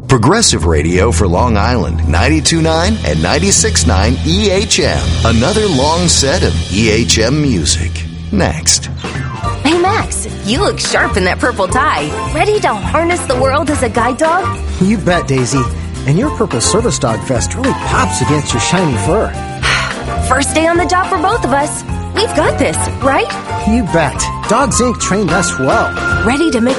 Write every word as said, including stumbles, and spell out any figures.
Progressive Radio for Long Island, ninety-two point nine and ninety-six point nine E H M. Another long set of E H M music. Next. Hey, Max, you look sharp in that purple tie. Ready to harness the world as a guide dog? You bet, Daisy. And your purple service dog vest really pops against your shiny fur. First day on the job for both of us. We've got this, right? You bet. Dogs Incorporated trained us well. Ready to make